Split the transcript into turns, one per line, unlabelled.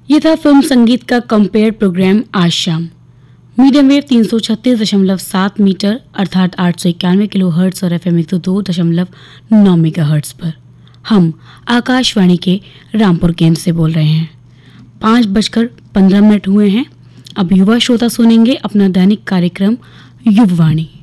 ये था फिल्म संगीत का कंपेयर प्रोग्राम आज शाम। मीडियम वेव 336.7 मीटर अर्थात 891 किलो हर्ट्स और FM 102.9 मेगा हर्ट्स पर हम आकाशवाणी के रामपुर केंद्र से बोल रहे हैं। 5:15 हुए हैं। अब युवा श्रोता सुनेंगे अपना दैनिक कार्यक्रम युववाणी।